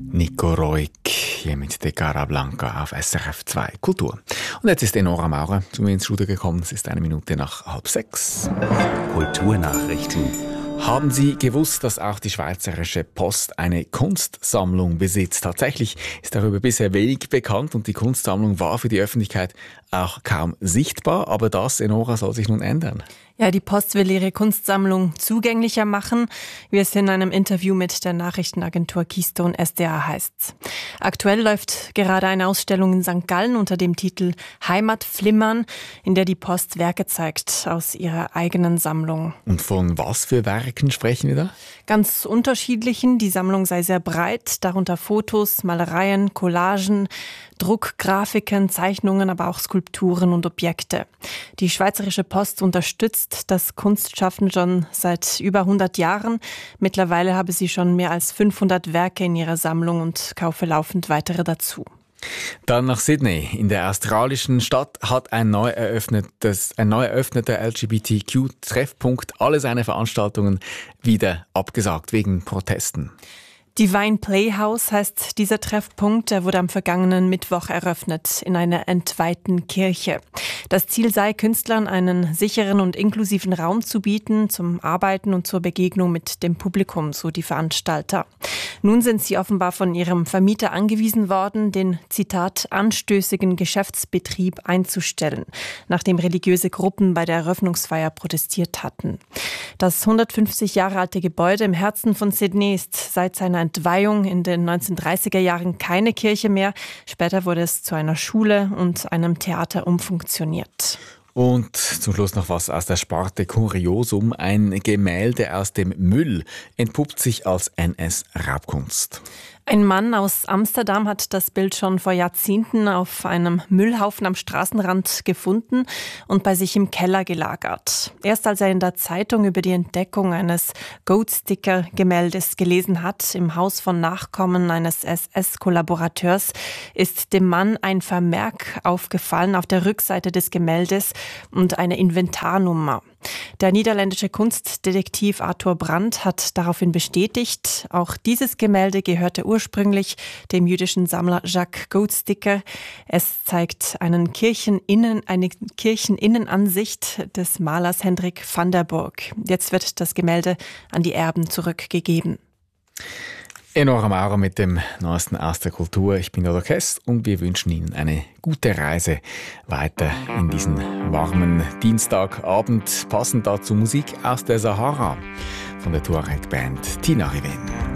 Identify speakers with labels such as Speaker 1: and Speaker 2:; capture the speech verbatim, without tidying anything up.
Speaker 1: Nico Roig hier mit De Cara Blanca auf S R F zwei Kultur. Und jetzt ist Enora Maurer zu mir ins Studio gekommen. Es ist eine Minute nach halb sechs.
Speaker 2: Kulturnachrichten.
Speaker 1: Haben Sie gewusst, dass auch die Schweizerische Post eine Kunstsammlung besitzt? Tatsächlich ist darüber bisher wenig bekannt und die Kunstsammlung war für die Öffentlichkeit auch kaum sichtbar. Aber das, Enora, soll sich nun ändern.
Speaker 3: Ja, die Post will ihre Kunstsammlung zugänglicher machen, wie es in einem Interview mit der Nachrichtenagentur Keystone S D A heißt. Aktuell läuft gerade eine Ausstellung in Sankt Gallen unter dem Titel Heimatflimmern, in der die Post Werke zeigt aus ihrer eigenen Sammlung.
Speaker 1: Und von was für Werken sprechen wir da?
Speaker 3: Ganz unterschiedlichen. Die Sammlung sei sehr breit, darunter Fotos, Malereien, Collagen, Druck, Grafiken, Zeichnungen, aber auch Skulpturen und Objekte. Die Schweizerische Post unterstützt das Kunstschaffen schon seit über hundert Jahren. Mittlerweile habe sie schon mehr als fünfhundert Werke in ihrer Sammlung und kaufe laufend weitere dazu.
Speaker 1: Dann nach Sydney. In der australischen Stadt hat ein neu eröffnetes, ein neu eröffneter L G B T Q-Treffpunkt alle seine Veranstaltungen wieder abgesagt wegen Protesten.
Speaker 3: Divine Playhouse heißt dieser Treffpunkt. Er wurde am vergangenen Mittwoch eröffnet in einer entweihten Kirche. Das Ziel sei, Künstlern einen sicheren und inklusiven Raum zu bieten zum Arbeiten und zur Begegnung mit dem Publikum, so die Veranstalter. Nun sind sie offenbar von ihrem Vermieter angewiesen worden, den, Zitat, anstößigen Geschäftsbetrieb einzustellen, nachdem religiöse Gruppen bei der Eröffnungsfeier protestiert hatten. Das hundertfünfzig Jahre alte Gebäude im Herzen von Sydney ist seit seiner Entweihung in den neunzehnhundertdreißiger Jahren keine Kirche mehr. Später wurde es zu einer Schule und einem Theater umfunktioniert.
Speaker 1: Und zum Schluss noch was aus der Sparte Kuriosum. Ein Gemälde aus dem Müll entpuppt sich als N S-Raubkunst.
Speaker 3: Ein Mann aus Amsterdam hat das Bild schon vor Jahrzehnten auf einem Müllhaufen am Straßenrand gefunden und bei sich im Keller gelagert. Erst als er in der Zeitung über die Entdeckung eines Goat-Sticker-Gemäldes gelesen hat, im Haus von Nachkommen eines S S-Kollaborateurs, ist dem Mann ein Vermerk aufgefallen auf der Rückseite des Gemäldes und eine Inventarnummer. Der niederländische Kunstdetektiv Arthur Brandt hat daraufhin bestätigt, auch dieses Gemälde gehörte ursprünglich dem jüdischen Sammler Jacques Goatsticker. Es zeigt einen Kircheninnen, eine Kircheninnenansicht des Malers Hendrik van der Burg. Jetzt wird das Gemälde an die Erben zurückgegeben.
Speaker 1: Enora Maurer mit dem Neuesten aus der Kultur. Ich bin Odo Kess und wir wünschen Ihnen eine gute Reise weiter in diesen warmen Dienstagabend. Passend dazu Musik aus der Sahara von der Tuareg-Band Tina Riven.